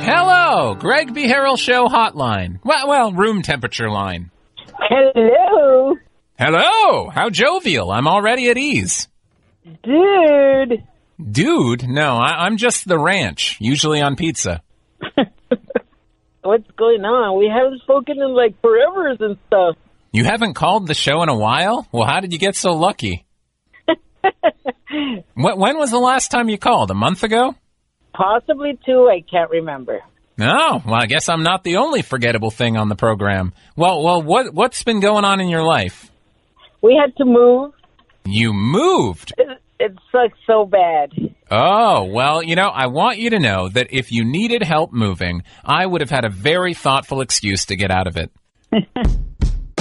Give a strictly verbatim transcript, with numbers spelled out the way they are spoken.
Hello, Greg B. Harrell Show hotline. Well, well, room temperature line. Hello. Hello, how jovial. I'm already at ease. Dude. Dude? No, I, I'm just the ranch, usually on pizza. What's going on? We haven't spoken in like forevers and stuff. You haven't called the show in a while? Well, how did you get so lucky? when, when was the last time you called? A month ago? Possibly two. I can't remember. No, well, I guess I'm not the only forgettable thing on the program. Well, well, what what's been going on in your life? We had to move. You moved? It, it sucks so bad. Oh, well, you know, I want you to know that if you needed help moving, I would have had a very thoughtful excuse to get out of it.